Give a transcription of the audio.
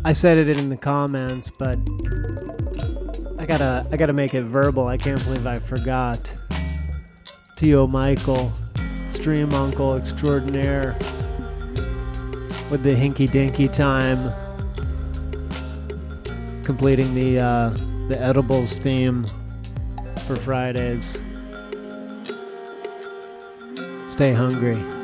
I said it in the comments, but I gotta make it verbal. I can't believe I forgot. T.O. Michael, stream uncle extraordinaire, with the hinky dinky time, completing the edibles theme for Fridays. Stay hungry.